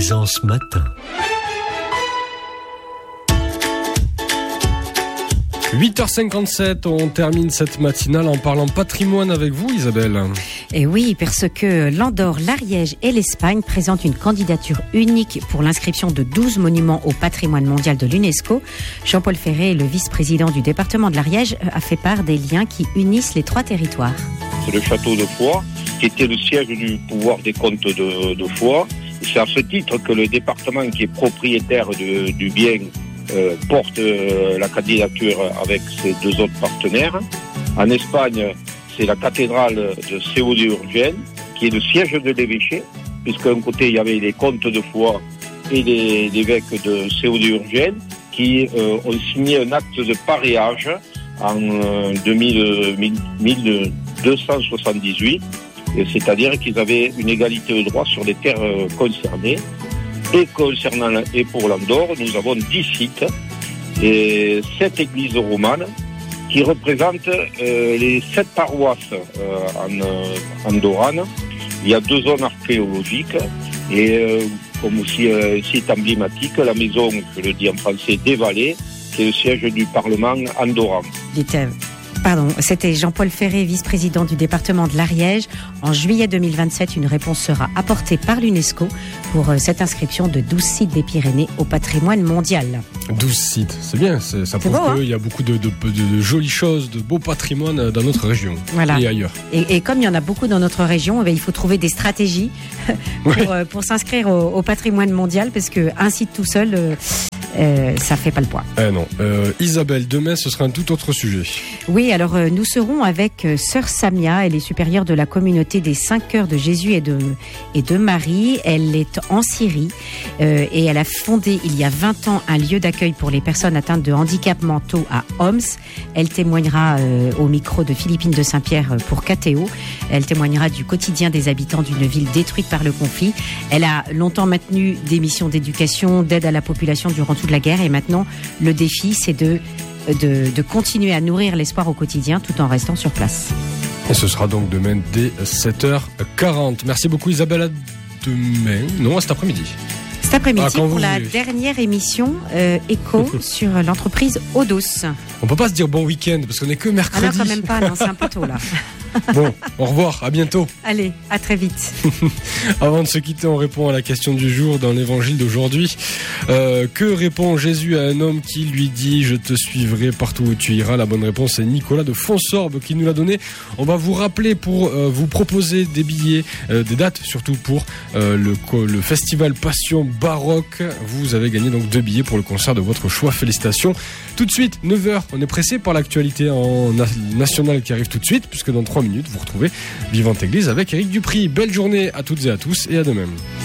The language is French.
Présence Matin. 8h57, on termine cette matinale en parlant patrimoine avec vous, Isabelle. Et oui, parce que l'Andorre, l'Ariège et l'Espagne présentent une candidature unique pour l'inscription de 12 monuments au patrimoine mondial de l'UNESCO. Jean-Paul Ferré, le vice-président du département de l'Ariège, a fait part des liens qui unissent les trois territoires. C'est le château de Foix, qui était le siège du pouvoir des comtes de Foix. C'est à ce titre que le département qui est propriétaire du bien porte la candidature avec ses deux autres partenaires. En Espagne, c'est la cathédrale de Seu d'Urgell, qui est le siège de l'évêché, puisqu'un côté, il y avait les comtes de Foix et les évêques de Seu d'Urgell, qui ont signé un acte de pareage en 1278, c'est-à-dire qu'ils avaient une égalité de droit sur les terres concernées. Et pour l'Andorre, nous avons 10 sites et 7 églises romanes qui représentent les 7 paroisses andorranes. Il y a 2 zones archéologiques et comme aussi un site emblématique, la maison, je le dis en français, des Vallées, qui est le siège du Parlement andorran. C'était Jean-Paul Ferré, vice-président du département de l'Ariège. En juillet 2027, une réponse sera apportée par l'UNESCO pour cette inscription de 12 sites des Pyrénées au patrimoine mondial. 12 sites, c'est bien, ça prouve qu'il y a beaucoup de jolies choses, de beaux patrimoines dans notre région et ailleurs. Et comme il y en a beaucoup dans notre région, il faut trouver des stratégies pour s'inscrire au patrimoine mondial, parce qu'un site tout seul... ça fait pas le poids. Non. Isabelle, demain ce sera un tout autre sujet. Oui, alors nous serons avec Sœur Samia. Elle est supérieure de la communauté des 5 Cœurs de Jésus et de Marie. Elle est en Syrie et elle a fondé il y a 20 ans un lieu d'accueil pour les personnes atteintes de handicaps mentaux à Homs. Elle témoignera au micro de Philippine de Saint-Pierre pour KTO. Elle témoignera du quotidien des habitants d'une ville détruite par le conflit. Elle a longtemps maintenu des missions d'éducation, d'aide à la population durant toute la guerre, et maintenant le défi c'est de continuer à nourrir l'espoir au quotidien tout en restant sur place. Et ce sera donc demain dès 7h40. Merci beaucoup Isabelle, à demain, non à cet après-midi. Cet après-midi pour la dernière émission écho sur l'entreprise Odos. On peut pas se dire bon week-end parce qu'on est que mercredi. Ah non, quand même pas, non, c'est un peu tôt là. Bon, au revoir, à bientôt. Allez, à très vite. Avant de se quitter, on répond à la question du jour dans l'évangile d'aujourd'hui. Que répond Jésus à un homme qui lui dit « Je te suivrai partout où tu iras ». La bonne réponse est Nicolas de Fonsorbe qui nous l'a donné. On va vous rappeler pour vous proposer des billets, des dates surtout pour le festival Passion Baroque. Vous avez gagné donc 2 billets pour le concert de votre choix. Félicitations. Tout de suite, 9h, on est pressé par l'actualité en nationale qui arrive tout de suite, puisque dans 3 minutes, vous retrouvez Vivante Église avec Éric Dupry. Belle journée à toutes et à tous et à demain.